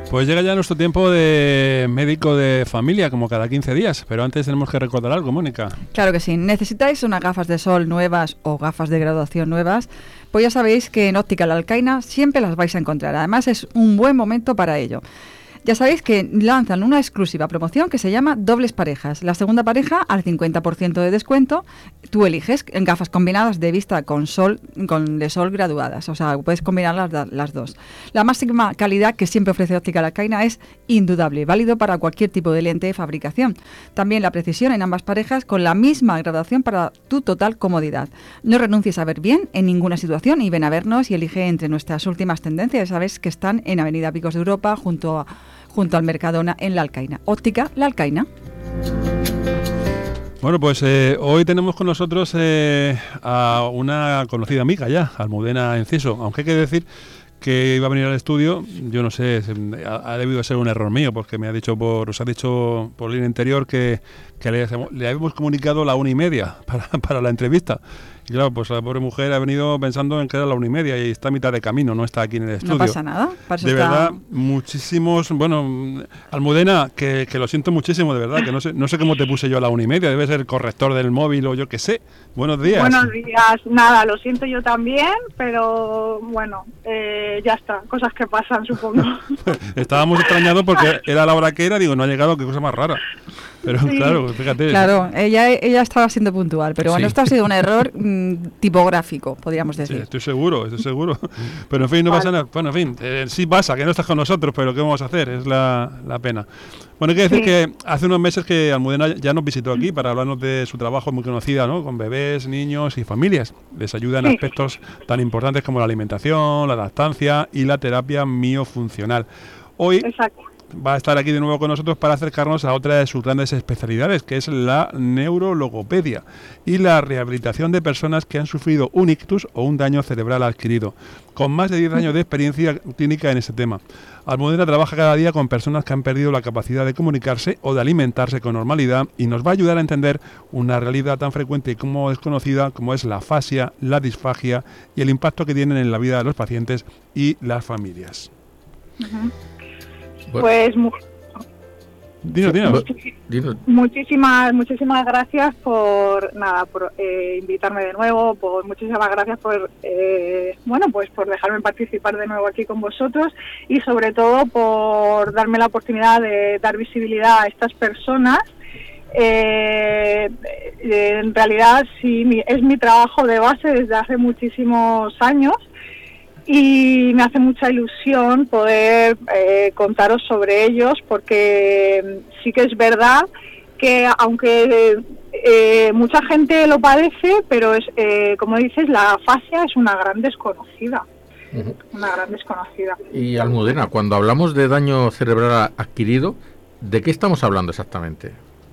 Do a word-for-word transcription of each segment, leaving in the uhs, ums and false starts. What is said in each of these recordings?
Pues llega ya nuestro tiempo de médico de familia, como cada quince días, pero antes tenemos que recordar algo, Mónica. Claro que sí. ¿Necesitáis unas gafas de sol nuevas o gafas de graduación nuevas? Pues ya sabéis que en Óptica La Alcaina siempre las vais a encontrar. Además es un buen momento para ello. Ya sabéis que lanzan una exclusiva promoción que se llama Dobles Parejas. La segunda pareja al cincuenta por ciento de descuento. Tú eliges en gafas combinadas de vista con sol, con de sol graduadas. O sea, puedes combinar las, las dos. La máxima calidad que siempre ofrece Óptica La Alcaina es indudable, válido para cualquier tipo de lente de fabricación. También la precisión en ambas parejas con la misma graduación para tu total comodidad. No renuncies a ver bien en ninguna situación y ven a vernos y elige entre nuestras últimas tendencias. Sabes que están en Avenida Picos de Europa junto a junto al Mercadona en La Alcaina. Óptica La Alcaina. Bueno, pues eh, hoy tenemos con nosotros eh, a una conocida amiga ya, Almudena Enciso, aunque hay que decir que iba a venir al estudio, yo no sé, ha, ha debido ser un error mío, porque me ha dicho por, os ha dicho por línea interior que, que le, le habíamos comunicado la una y media para, para la entrevista. Y claro, pues la pobre mujer ha venido pensando en que era la una y media y está a mitad de camino, no está aquí en el estudio. No pasa nada. Para de está... verdad, muchísimos, bueno, Almudena, que, que lo siento muchísimo, de verdad, que no sé, no sé cómo te puse yo a la una y media, debe ser el corrector del móvil o yo qué sé. Buenos días. Buenos días, nada, lo siento yo también, pero bueno, eh, ya está, cosas que pasan, supongo. Estábamos extrañados porque era la hora que era, digo, no ha llegado, qué cosa más rara. Pero sí. claro, fíjate. Claro, ella ella estaba siendo puntual, pero bueno, sí. Esto ha sido un error mmm, tipográfico, podríamos decir. Sí, estoy seguro, estoy seguro. Pero en fin, no vale. pasa nada. Bueno, en fin, eh, sí pasa, que no estás con nosotros, pero ¿qué vamos a hacer? Es la, la pena. Bueno, hay que decir sí. que hace unos meses que Almudena ya nos visitó aquí para hablarnos de su trabajo muy conocida, ¿no? Con bebés, niños y familias. Les ayuda en sí. aspectos tan importantes como la alimentación, la lactancia y la terapia miofuncional. Hoy Exacto. va a estar aquí de nuevo con nosotros para acercarnos a otra de sus grandes especialidades, que es la neurologopedia y la rehabilitación de personas que han sufrido un ictus o un daño cerebral adquirido, con más de diez años de experiencia clínica en este tema. Almudena trabaja cada día con personas que han perdido la capacidad de comunicarse o de alimentarse con normalidad y nos va a ayudar a entender una realidad tan frecuente y como desconocida como es la afasia, la disfagia y el impacto que tienen en la vida de los pacientes y las familias. Uh-huh. Pues mu- dino, dino. Muchis- muchísimas muchísimas gracias por nada por eh, invitarme de nuevo, por muchísimas gracias por eh, bueno pues por dejarme participar de nuevo aquí con vosotros y sobre todo por darme la oportunidad de dar visibilidad a estas personas. Eh, en realidad sí mi, es mi trabajo de base desde hace muchísimos años. Y me hace mucha ilusión poder eh, contaros sobre ellos porque sí que es verdad que aunque eh, mucha gente lo padece, pero es eh, como dices, la afasia es una gran desconocida. Uh-huh. Una gran desconocida. Y Almudena, cuando hablamos de daño cerebral adquirido, ¿de qué estamos hablando exactamente?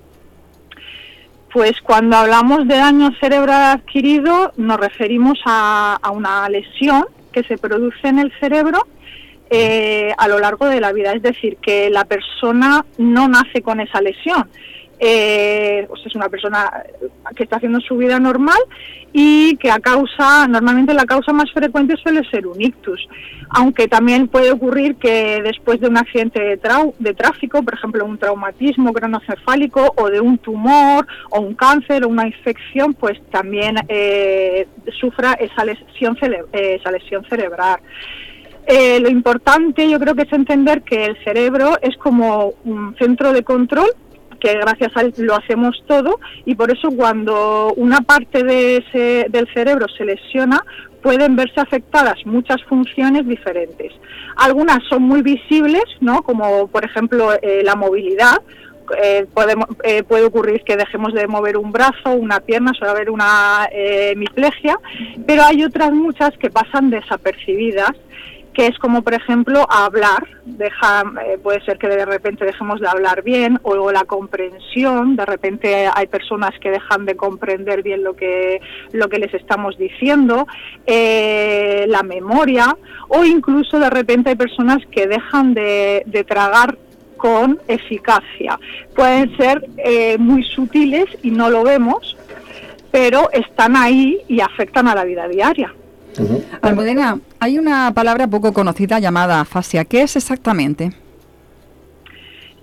Pues cuando hablamos de daño cerebral adquirido nos referimos a, a una lesión que se produce en el cerebro eh, a lo largo de la vida, es decir, que la persona no nace con esa lesión, eh, pues es una persona que está haciendo su vida normal y que a causa, normalmente la causa más frecuente suele ser un ictus, aunque también puede ocurrir que después de un accidente de, trau- de tráfico, por ejemplo un traumatismo craneoencefálico o de un tumor o un cáncer o una infección, pues también eh, sufra esa lesión, cere- eh, esa lesión cerebral. Eh, lo importante yo creo que es entender que el cerebro es como un centro de control, que gracias a él lo hacemos todo y por eso cuando una parte de ese, del cerebro se lesiona pueden verse afectadas muchas funciones diferentes. Algunas son muy visibles, ¿no? Como por ejemplo eh, la movilidad. Eh, podemos, eh, puede ocurrir que dejemos de mover un brazo, una pierna, suele haber una eh, hemiplegia, pero hay otras muchas que pasan desapercibidas, que es como por ejemplo hablar, deja, eh, puede ser que de repente dejemos de hablar bien, o la comprensión, de repente hay personas que dejan de comprender bien lo que, lo que les estamos diciendo, eh, la memoria, o incluso de repente hay personas que dejan de, de tragar con eficacia. Pueden ser eh, muy sutiles y no lo vemos, pero están ahí y afectan a la vida diaria. Uh-huh. Almudena, hay una palabra poco conocida llamada afasia. ¿Qué es exactamente?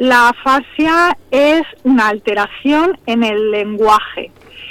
La afasia es una alteración en el lenguaje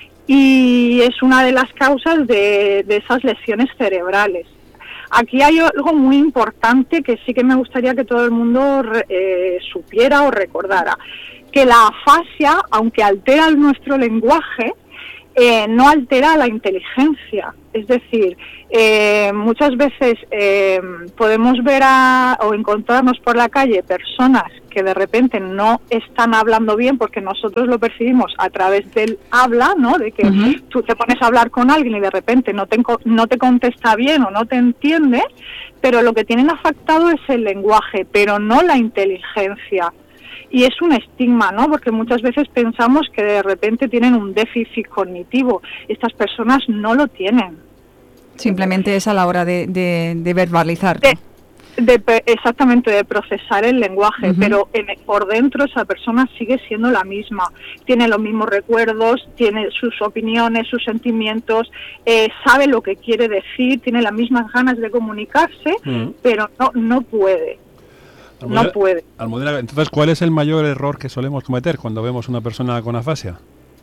y es una de las causas de, de esas lesiones cerebrales. Aquí hay algo muy importante que sí que me gustaría que todo el mundo eh, supiera o recordara, que la afasia, aunque altera nuestro lenguaje, eh, no altera la inteligencia. Es decir, eh, muchas veces eh, podemos ver a, o encontrarnos por la calle personas que de repente no están hablando bien porque nosotros lo percibimos a través del habla, ¿no? De que uh-huh. tú te pones a hablar con alguien y de repente no te, no te contesta bien o no te entiende, pero lo que tienen afectado es el lenguaje, pero no la inteligencia. Y es un estigma, ¿no? Porque muchas veces pensamos que de repente tienen un déficit cognitivo. Estas personas no lo tienen. Simplemente es a la hora de, de, de verbalizar. De, de, exactamente, de procesar el lenguaje, uh-huh. pero en, por dentro esa persona sigue siendo la misma. Tiene los mismos recuerdos, tiene sus opiniones, sus sentimientos, eh, sabe lo que quiere decir, tiene las mismas ganas de comunicarse, uh-huh. pero no, no puede. Almudena, no puede. Almudena, entonces, ¿cuál es el mayor error que solemos cometer cuando vemos una persona con afasia?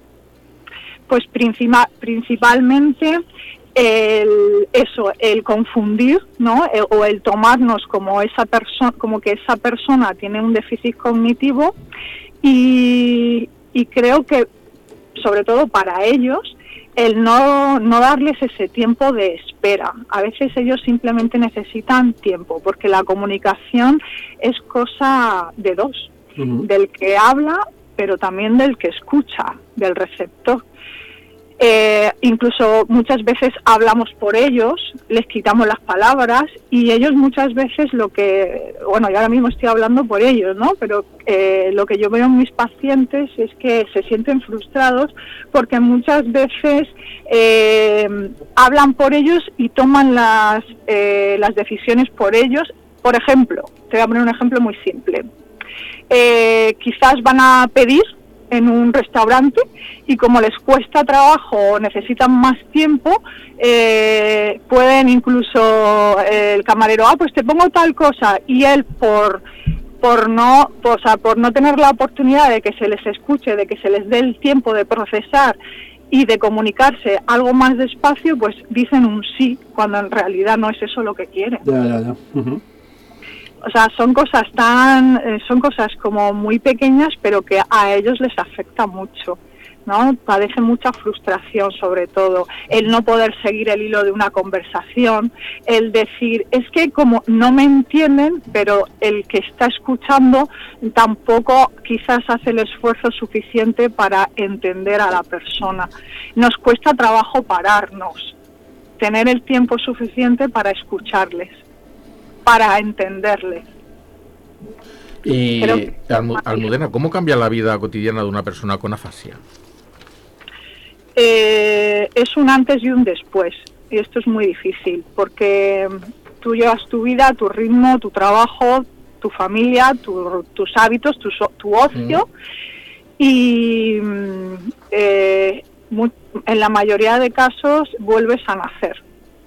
Pues principal, principalmente el, eso, el confundir, ¿no? El, o el tomarnos como esa persona, como que esa persona tiene un déficit cognitivo y, y creo que, sobre todo para ellos, el no, no darles ese tiempo de espera. A veces ellos simplemente necesitan tiempo, porque la comunicación es cosa de dos, uh-huh. del que habla, pero también del que escucha, del receptor. Eh, incluso muchas veces hablamos por ellos, les quitamos las palabras y ellos muchas veces lo que, bueno, yo ahora mismo estoy hablando por ellos, ¿no? Pero eh, lo que yo veo en mis pacientes es que se sienten frustrados porque muchas veces eh, hablan por ellos y toman las, eh, las decisiones por ellos. Por ejemplo, te voy a poner un ejemplo muy simple. Eh, quizás van a pedir en un restaurante y como les cuesta trabajo o necesitan más tiempo, eh, pueden incluso eh, el camarero, ah, pues te pongo tal cosa, y él por por no, por, o sea, por no tener la oportunidad de que se les escuche, de que se les dé el tiempo de procesar y de comunicarse algo más despacio, pues dicen un sí, cuando en realidad no es eso lo que quieren. Ya, ya, ya. Uh-huh. O sea, son cosas tan, eh, son cosas como muy pequeñas, pero que a ellos les afecta mucho, ¿no? Padecen mucha frustración, sobre todo, el no poder seguir el hilo de una conversación, el decir, es que como no me entienden, pero el que está escuchando tampoco quizás hace el esfuerzo suficiente para entender a la persona. Nos cuesta trabajo pararnos, tener el tiempo suficiente para escucharles, para entenderle. Y Almu- Almudena, ¿cómo cambia la vida cotidiana de una persona con afasia? Eh, es un antes y un después, y esto es muy difícil, porque tú llevas tu vida, tu ritmo, tu trabajo, tu familia, tu, tus hábitos, tu, tu ocio, mm. y eh, muy, en la mayoría de casos vuelves a nacer.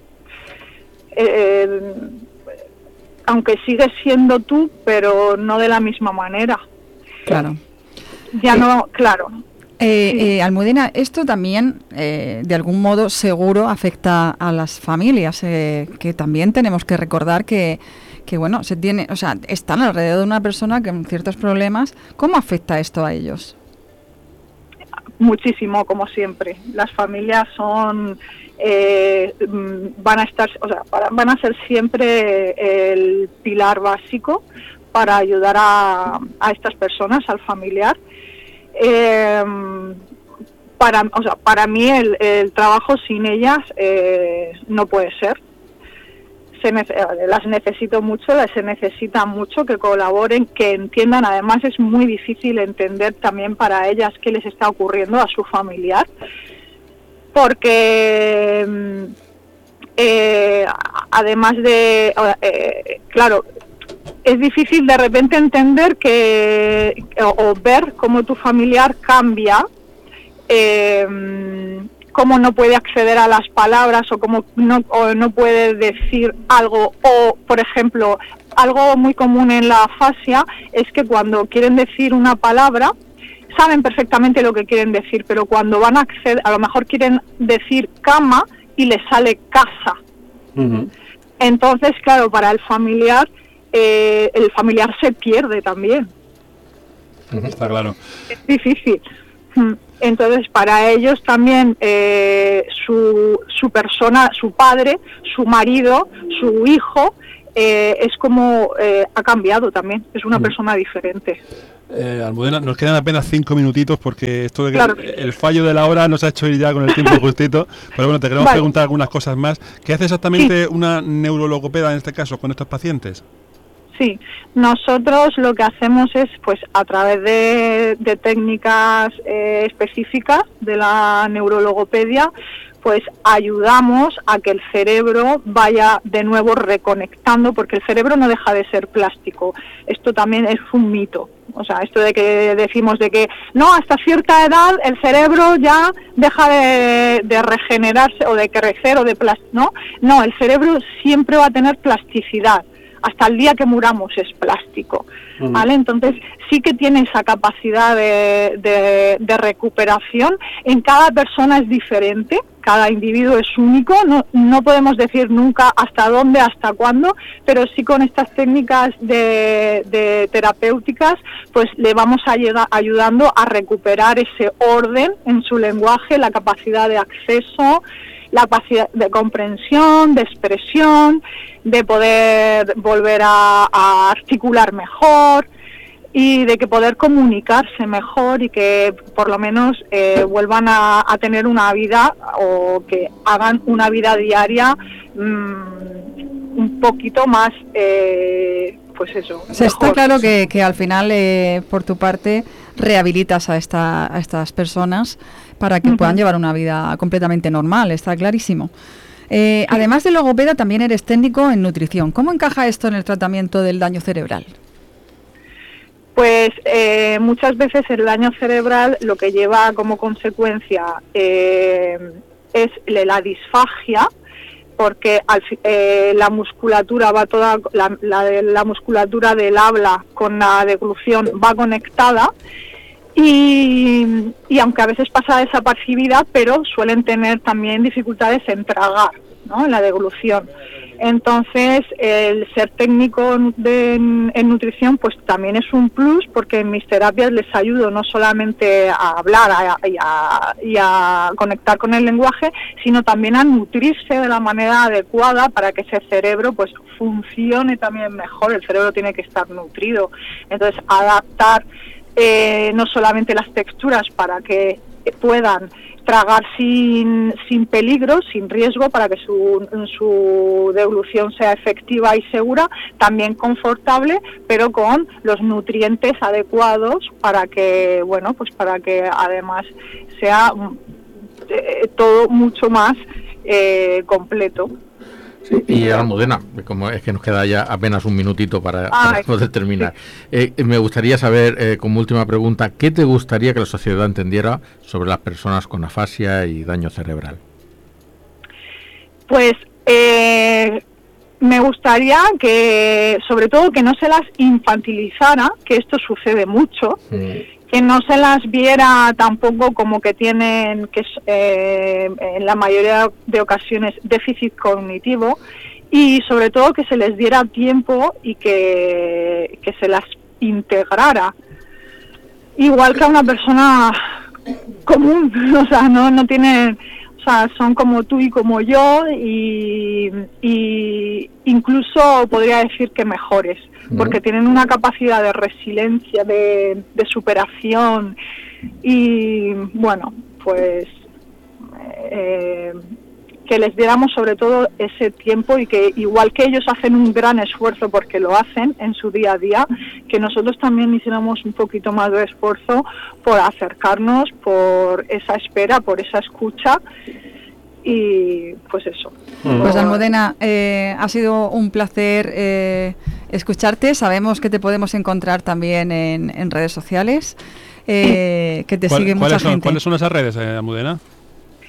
Eh, aunque sigues siendo tú, pero no de la misma manera. Claro. Ya eh, no, claro. Eh, sí. eh, Almudena, esto también, eh, de algún modo, seguro afecta a las familias, eh, que también tenemos que recordar que, que, bueno, se tiene, o sea, están alrededor de una persona con ciertos problemas. ¿Cómo afecta esto a ellos? Muchísimo, como siempre. Las familias son... Eh, van a estar, o sea, para, van a ser siempre el pilar básico para ayudar a, a estas personas, al familiar. Eh, para, o sea, para mí el, el trabajo sin ellas eh, no puede ser. Se nece- las necesito mucho, las se necesita mucho que colaboren, que entiendan. Además es muy difícil entender también para ellas qué les está ocurriendo a su familiar. Porque eh, además de, eh, claro, es difícil de repente entender que o, o ver cómo tu familiar cambia, eh, cómo no puede acceder a las palabras o cómo no, o no puede decir algo, o por ejemplo algo muy común en la afasia es que cuando quieren decir una palabra, saben perfectamente lo que quieren decir, pero cuando van a acceder, a lo mejor quieren decir cama y les sale casa. Uh-huh. Entonces, claro, para el familiar, eh, el familiar se pierde también. Uh-huh, está claro. Es difícil. Entonces, para ellos también eh, su, su persona, su padre, su marido, su hijo, eh, es como eh, ha cambiado también, es una uh-huh. persona diferente. Eh, Almudena, nos quedan apenas cinco minutitos porque esto de que claro. el, el fallo de la hora nos ha hecho ir ya con el tiempo justito, pero bueno, te queremos vale. preguntar algunas cosas más. ¿Qué hace exactamente sí. una neurologopeda en este caso con estos pacientes? Sí, nosotros lo que hacemos es, pues, a través de, de técnicas eh, específicas de la neurologopedia, pues ayudamos a que el cerebro vaya de nuevo reconectando, porque el cerebro no deja de ser plástico. Esto también es un mito. O sea, esto de que decimos de que no, hasta cierta edad el cerebro ya deja de, de regenerarse o de crecer o de plas- ¿no? No, el cerebro siempre va a tener plasticidad. Hasta el día que muramos es plástico, ¿vale? Entonces sí que tiene esa capacidad de, de, de recuperación. En cada persona es diferente, cada individuo es único, no, no podemos decir nunca hasta dónde, hasta cuándo, pero sí con estas técnicas de, de terapéuticas, pues le vamos a llegar, ayudando a recuperar ese orden en su lenguaje, la capacidad de acceso, la capacidad de comprensión, de expresión, de poder volver a, a articular mejor y de que poder comunicarse mejor y que por lo menos eh, vuelvan a, a tener una vida o que hagan una vida diaria mmm, un poquito más, eh, pues eso. O sea, está claro que, que al final, eh, por tu parte, rehabilitas a, esta, a estas personas para que uh-huh. puedan llevar una vida completamente normal, está clarísimo. Eh, sí. Además de logopeda, también eres técnico en nutrición. ¿Cómo encaja esto en el tratamiento del daño cerebral? Pues eh, muchas veces el daño cerebral lo que lleva como consecuencia eh, es la disfagia, porque al, eh, la musculatura va toda, la, la, la musculatura del habla con la deglución va conectada. Y, y aunque a veces pasa desapercibida, pero suelen tener también dificultades en tragar, ¿no? En la deglución. Entonces, el ser técnico de, en, en nutrición, pues también es un plus, porque en mis terapias les ayudo no solamente a hablar a, y, a, y a conectar con el lenguaje, sino también a nutrirse de la manera adecuada para que ese cerebro pues funcione también mejor. El cerebro tiene que estar nutrido. Entonces, adaptar Eh, no solamente las texturas para que puedan tragar sin, sin peligro, sin riesgo, para que su, su deglución sea efectiva y segura, también confortable, pero con los nutrientes adecuados para que, bueno, pues para que además sea eh, todo mucho más eh, completo. Sí, y Almudena, como es que nos queda ya apenas un minutito para, para poder terminar, eh, me gustaría saber, eh, como última pregunta, ¿qué te gustaría que la sociedad entendiera sobre las personas con afasia y daño cerebral? Pues eh, me gustaría que, sobre todo, que no se las infantilizara, que esto sucede mucho, mm. que no se las viera tampoco como que tienen, que eh, en la mayoría de ocasiones, déficit cognitivo, y sobre todo que se les diera tiempo y que, que se las integrara. Igual que a una persona común, o sea, no, no tienen... O sea, son como tú y como yo, y, y incluso podría decir que mejores, porque tienen una capacidad de resiliencia, de, de superación, y bueno, pues eh, que les diéramos sobre todo ese tiempo, y que igual que ellos hacen un gran esfuerzo porque lo hacen en su día a día, que nosotros también hiciéramos un poquito más de esfuerzo por acercarnos, por esa espera, por esa escucha, y pues eso. Pues Almudena, eh, ha sido un placer eh, escucharte. Sabemos que te podemos encontrar también en, en redes sociales, eh, que te sigue mucha son, gente. ¿Cuáles son esas redes, eh, Almudena?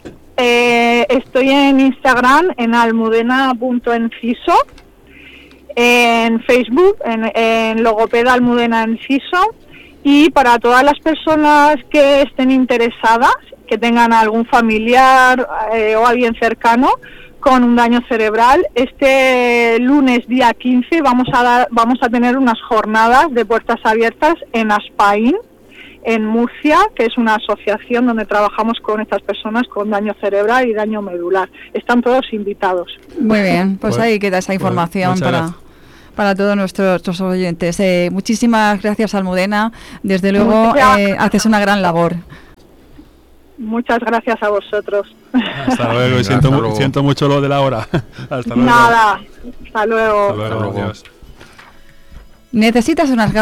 Eh, estoy en Instagram en almudena punto enciso, en Facebook, en, en Logopeda Almudena Enciso, y para todas las personas que estén interesadas, que tengan algún familiar eh, o alguien cercano con un daño cerebral, este lunes día quince vamos a dar, vamos a tener unas jornadas de puertas abiertas en Aspaín, en Murcia, que es una asociación donde trabajamos con estas personas con daño cerebral y daño medular. Están todos invitados. Muy bien, pues, pues ahí queda esa información pues, para... Gracias. Para todos nuestros, nuestros oyentes. Eh, muchísimas gracias, Almudena. Desde luego, eh, haces una gran labor. Muchas gracias a vosotros. Hasta luego. Y siento, hasta luego. siento mucho lo de la hora. Hasta luego. Nada. Hasta luego. Hasta luego. Hasta luego. Adiós. ¿Necesitas unas gafas